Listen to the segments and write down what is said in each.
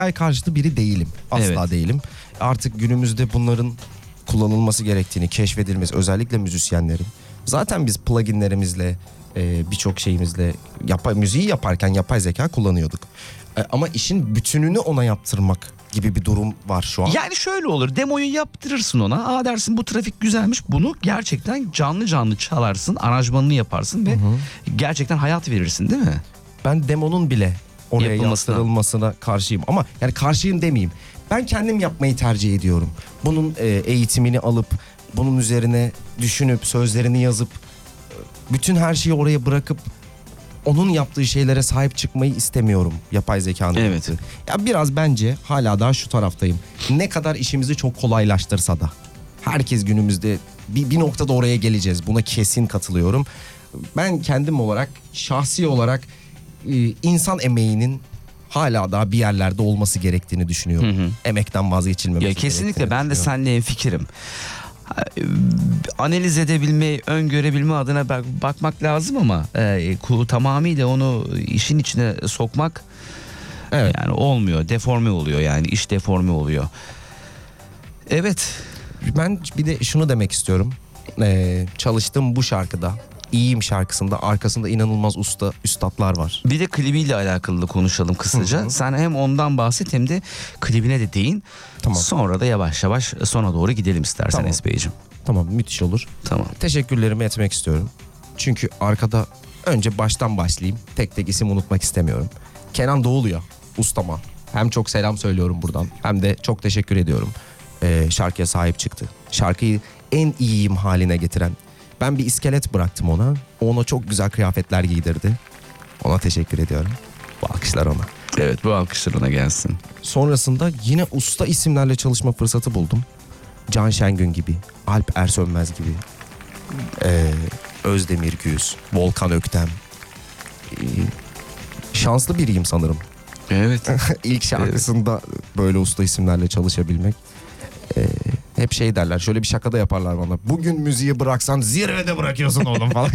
karşıtı biri değilim. Asla Evet. değilim. Artık günümüzde bunların kullanılması gerektiğini, keşfedilmesi, özellikle müzisyenlerin. Zaten biz pluginlerimizle, birçok şeyimizle müziği yaparken yapay zeka kullanıyorduk. Ama işin bütününü ona yaptırmak gibi bir durum var şu an. Yani şöyle olur, demoyu yaptırırsın ona. Dersin bu trafik güzelmiş, bunu gerçekten canlı canlı çalarsın, aranjmanını yaparsın ve gerçekten hayat verirsin, değil mi? Ben demonun bile oraya Yapılmasına. yaptırılmasına karşıyım. Ama yani karşıyım demeyeyim. Ben kendim yapmayı tercih ediyorum. Bunun eğitimini alıp, bunun üzerine düşünüp, sözlerini yazıp, bütün her şeyi oraya bırakıp onun yaptığı şeylere sahip çıkmayı istemiyorum yapay zekanın. Evet. yaptığı. Ya biraz bence hala daha şu taraftayım. Ne kadar işimizi çok kolaylaştırsa da. Herkes günümüzde bir noktada oraya geleceğiz. Buna kesin katılıyorum. Ben kendim olarak, şahsi olarak insan emeğinin hala daha bir yerlerde olması gerektiğini düşünüyorum. Emekten vazgeçilmemesi Ya kesinlikle gerektiğini ben de düşünüyorum. seninle hemfikirim. Analiz edebilme, öngörebilme adına bakmak lazım ama tamamıyla onu işin içine sokmak Evet. yani olmuyor. Deforme oluyor, yani iş deforme oluyor. Evet. Ben bir de şunu demek istiyorum. Çalıştığım bu şarkıda, İyiyim şarkısında arkasında inanılmaz üstatlar var. Bir de klibiyle alakalı da konuşalım kısaca. Sen hem ondan bahset hem de klibine de değin. Tamam. Sonra da yavaş yavaş sona doğru gidelim istersen Tamam. Esbeyciğim. Tamam, müthiş olur. Tamam. Teşekkürlerimi etmek istiyorum. Çünkü arkada önce baştan başlayayım. Tek tek isim unutmak istemiyorum. Kenan Doğulu'ya, ustama hem çok selam söylüyorum buradan hem de çok teşekkür ediyorum. Şarkıya sahip çıktı. Şarkıyı en iyiyim haline getiren. Ben bir iskelet bıraktım ona. O ona çok güzel kıyafetler giydirdi. Ona teşekkür ediyorum. Bu alkışlar ona. Evet, bu alkışlar ona gelsin. Sonrasında yine usta isimlerle çalışma fırsatı buldum. Can Şengün gibi, Alp Ersönmez gibi, Özdemir Güz, Volkan Öktem. Şanslı biriyim sanırım. Evet. İlk şarkısında böyle usta isimlerle çalışabilmek. Hep şey derler, şöyle bir şaka da yaparlar bana. Bugün müziği bıraksan zirvede bırakıyorsun oğlum falan.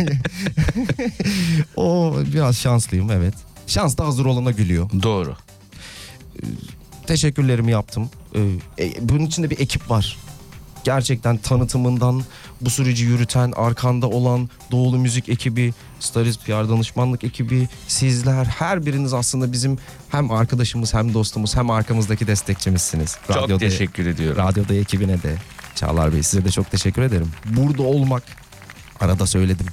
O biraz şanslıyım, evet. Şans da hazır olana gülüyor. Doğru. Teşekkürlerimi yaptım. Bunun içinde bir ekip var. Gerçekten tanıtımından bu süreci yürüten, arkanda olan Doğulu Müzik ekibi, Starist PR danışmanlık ekibi, sizler, her biriniz aslında bizim hem arkadaşımız hem dostumuz hem arkamızdaki destekçimizsiniz. Çok teşekkür ediyorum. Radyoda ekibine de, Çağlar Bey, size de çok teşekkür ederim. Burada olmak, arada söyledim,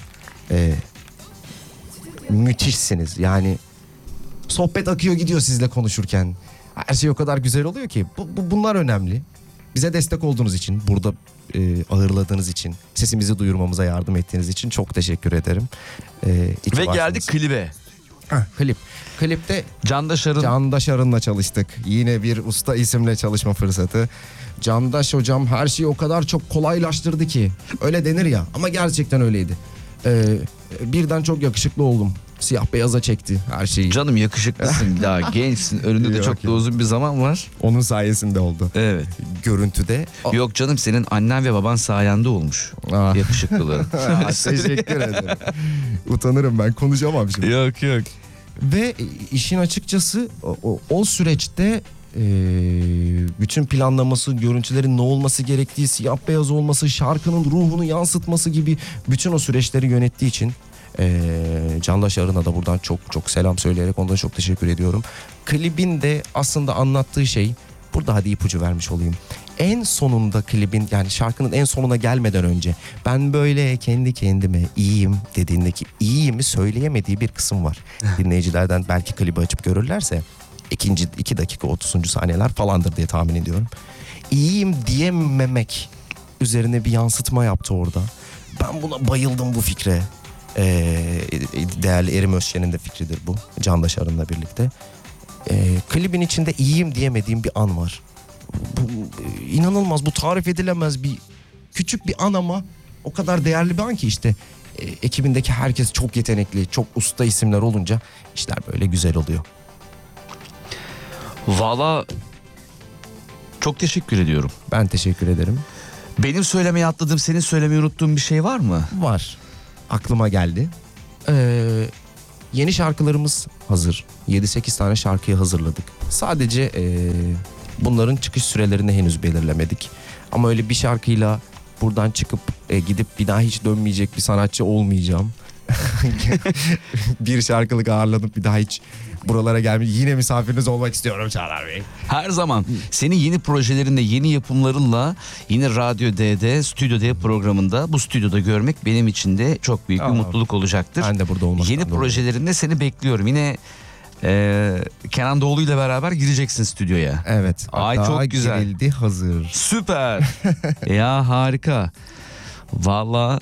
müthişsiniz. Yani sohbet akıyor gidiyor sizle konuşurken. Her şey o kadar güzel oluyor ki. Bunlar önemli. Bize destek olduğunuz için, burada ağırladığınız için, sesimizi duyurmamıza yardım ettiğiniz için çok teşekkür ederim. Ve geldik klibe. Klip. Klipte Candaş Arın. Candaş Arın'la çalıştık. Yine bir usta isimle çalışma fırsatı. Candaş hocam her şeyi o kadar çok kolaylaştırdı ki. Öyle denir ya, ama gerçekten öyleydi. Birden çok yakışıklı oldum. Siyah beyaza çekti her şeyi. Canım yakışıklısın, daha gençsin. Önünde de Yok, çok da yok. uzun bir zaman var. Onun sayesinde oldu. Evet. Görüntüde. Yok canım, senin annen ve baban sayende olmuş. Ah. Yakışıklıları. Teşekkür ederim. Utanırım, ben konuşamam şimdi. Yok. Ve işin açıkçası o süreçte bütün planlaması, görüntülerin ne olması gerektiği, siyah beyaz olması, şarkının ruhunu yansıtması gibi bütün o süreçleri yönettiği için Candaş Arın'a da buradan çok çok selam söyleyerek ondan çok teşekkür ediyorum. Klibin de aslında anlattığı şey, burada hadi ipucu vermiş olayım. En sonunda klibin, yani şarkının en sonuna gelmeden önce ben böyle kendi kendime iyiyim dediğindeki iyiyimi söyleyemediği bir kısım var. Dinleyicilerden belki klibi açıp görürlerse 2 dakika 30. saniyeler falandır diye tahmin ediyorum. İyiyim diyememek üzerine bir yansıtma yaptı orada. Ben buna bayıldım, bu fikre. Değerli Erim Özşen'in de fikridir bu. Candaş Arın'la birlikte. Klibin içinde iyiyim diyemediğim bir an var. Bu inanılmaz, bu tarif edilemez bir küçük bir an ama o kadar değerli bir an ki işte ekibindeki herkes çok yetenekli, çok usta isimler olunca işler böyle güzel oluyor. Valla çok teşekkür ediyorum. Ben teşekkür ederim. Benim söylemeyi atladığım, senin söylemeyi unuttuğun bir şey var mı? Var. Aklıma geldi. Yeni şarkılarımız hazır. 7-8 tane şarkıyı hazırladık. Sadece bunların çıkış sürelerini henüz belirlemedik. Ama öyle bir şarkıyla buradan çıkıp gidip bir daha hiç dönmeyecek bir sanatçı olmayacağım. Bir şarkılık ağırlanıp bir daha hiç buralara gelmiş. Yine misafiriniz olmak istiyorum Çağlar Bey. Her zaman senin yeni projelerinle, yeni yapımlarınla yine Radyo D'de, Stüdyo D programında, bu stüdyoda görmek benim için de çok büyük bir mutluluk olacaktır. Ben de burada olmaktan Yeni projelerinde seni bekliyorum. Yine Kenan Doğulu ile beraber gireceksin stüdyoya. Evet. Ay çok güzel. Girildi, hazır. Süper. Ya harika. Valla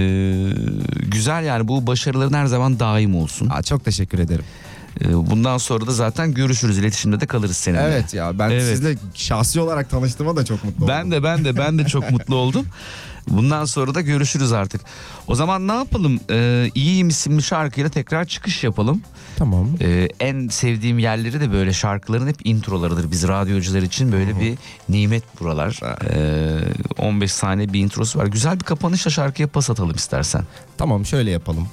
güzel yani, bu başarıların her zaman daim olsun. Çok teşekkür ederim. Bundan sonra da zaten görüşürüz, iletişimde de kalırız seninle. Evet ya, ben sizle şahsi olarak tanıştığıma da çok mutlu oldum. Ben de çok mutlu oldum. Bundan sonra da görüşürüz artık. O zaman ne yapalım? İyiyim isimli şarkıyla tekrar çıkış yapalım. Tamam. En sevdiğim yerleri de böyle şarkıların hep introlarıdır. Biz radyocular için böyle bir nimet buralar. 15 saniye bir introsu var. Güzel bir kapanışla şarkıya pas atalım istersen. Tamam, şöyle yapalım.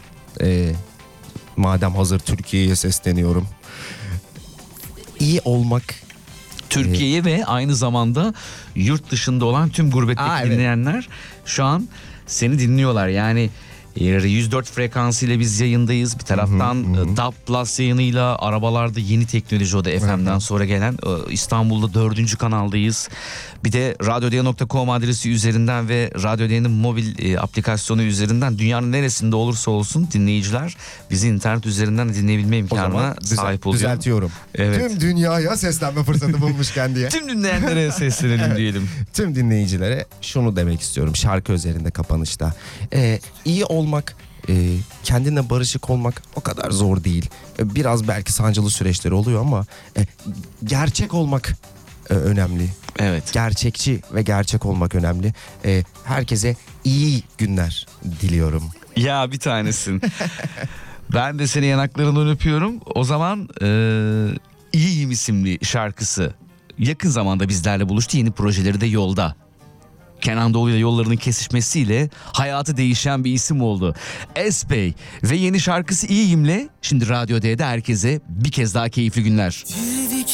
Madem hazır Türkiye'ye sesleniyorum. İyi olmak. Türkiye'ye ve aynı zamanda yurt dışında olan tüm gurbetteki dinleyenler şu an seni dinliyorlar. Yani 104 frekansıyla biz yayındayız. Bir taraftan DAB Plus yayınıyla arabalarda yeni teknoloji, o da FM'den sonra gelen. İstanbul'da 4. kanaldayız. Bir de radyodia.com adresi üzerinden ve Radyodia'nın mobil aplikasyonu üzerinden dünyanın neresinde olursa olsun dinleyiciler bizi internet üzerinden dinleyebilme imkanına sahip oluyor. Düzeltiyorum. Evet. Tüm dünyaya seslenme fırsatı bulmuşken diye. Tüm dinleyenlere seslenelim diyelim. Tüm dinleyicilere şunu demek istiyorum şarkı üzerinde kapanışta. İyi olmak, kendine barışık olmak o kadar zor değil. Biraz belki sancılı süreçleri oluyor ama gerçek olmak önemli. Evet. Gerçekçi ve gerçek olmak önemli. Herkese iyi günler diliyorum. Ya bir tanesin. Ben de seni yanaklarından öpüyorum. O zaman İyiyim isimli şarkısı yakın zamanda bizlerle buluştu. Yeni projeleri de yolda. Kenan Doğulu ile yollarının kesişmesiyle hayatı değişen bir isim oldu. Esbey ve yeni şarkısı İyiyim'le şimdi Radyo D'de herkese bir kez daha keyifli günler.